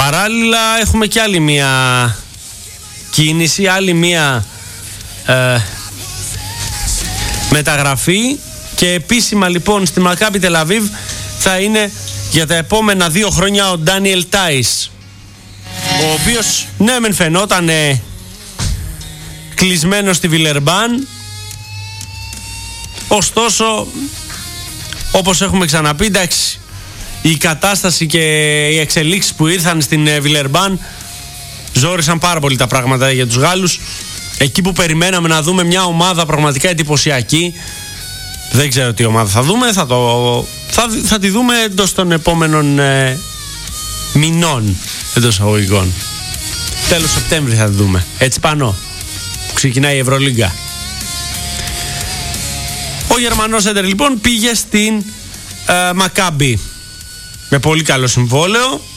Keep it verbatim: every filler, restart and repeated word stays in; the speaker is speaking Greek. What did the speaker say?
Παράλληλα έχουμε και άλλη μία κίνηση, άλλη μία ε, μεταγραφή, και επίσημα λοιπόν στη Μακάμπι Τελαβίβ θα είναι για τα επόμενα δύο χρόνια ο Ντάνιελ Τάις, ο οποίος ναι μεν φαινόταν ε, κλεισμένο στη Βιλερμπάν, ωστόσο όπως έχουμε ξαναπεί, εντάξει, η κατάσταση και οι εξελίξεις που ήρθαν στην ε, Βιλερμπάν ζόρισαν πάρα πολύ τα πράγματα για τους Γάλλους. Εκεί που περιμέναμε να δούμε μια ομάδα πραγματικά εντυπωσιακή, δεν ξέρω τι ομάδα θα δούμε, θα, το, θα, θα τη δούμε εντός των επόμενων ε, μηνών, εντός εισαγωγικών. Τέλος Σεπτέμβρη θα τη δούμε, έτσι πάνω που ξεκινάει η Ευρωλίγκα. Ο Γερμανός έντερ λοιπόν πήγε στην ε, Μακάμπι με πολύ καλό συμβόλαιο.